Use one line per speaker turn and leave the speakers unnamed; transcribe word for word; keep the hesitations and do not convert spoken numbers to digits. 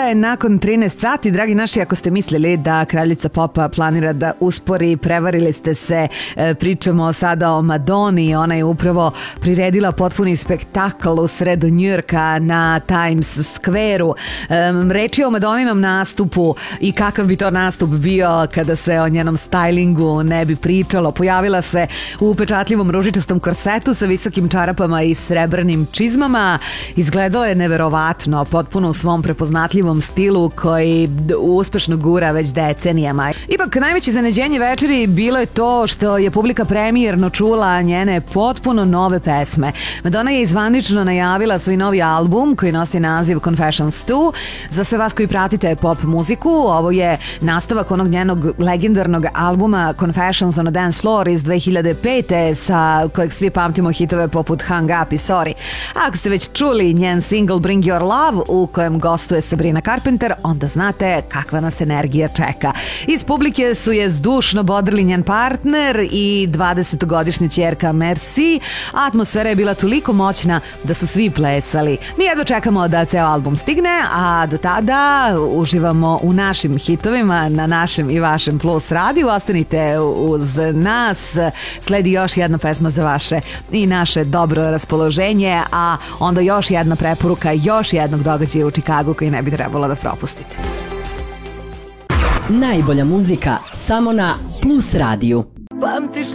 je nakon trinaest sati, dragi naši, ako ste mislili da kraljica popa planira da uspori, prevarili ste se. Pričamo sada o Madoni, ona je upravo priredila potpuni spektakl u sred Njujorka na Times Square-u. Reč je o Madoninom nastupu i kakav bi to nastup bio kada se o njenom stylingu ne bi pričalo. Pojavila se u upečatljivom ružičastom korsetu sa visokim čarapama i srebrnim čizmama. Izgledao je neverovatno, potpuno u svom prepoznatljivom stilu koji uspešno gura već decenijama. Ipak najveće iznenađenje večeri bilo je to što je publika premijerno čula njene potpuno nove pesme. Madonna je zvanično najavila svoj novi album koji nosi naziv Confessions dva. Za sve vas koji pratite pop muziku, ovo je nastavak onog njenog legendarnog albuma Confessions on a Dance Floor iz dve hiljade pete sa kojeg svi pamtimo hitove poput Hung Up i Sorry. A ako ste već čuli njen single Bring Your Love u kojem gostuje Sabrina Carpenter, onda znate kakva nas energija čeka. Iz publike su je zdušno bodrili njen partner i dvadesetogodišnja ćerka Merci. Atmosfera je bila toliko moćna da su svi plesali. Mi jedva čekamo da ceo album stigne, a do tada uživamo u našim hitovima na našem i vašem Plus radiju. Ostanite uz nas, sledi još jedna pesma za vaše i naše dobro raspoloženje, a onda još jedna preporuka još jednog događaja u Čikagu koji ne bi trebalo da propustite.
Najbolja muzika samo na Plus radiju.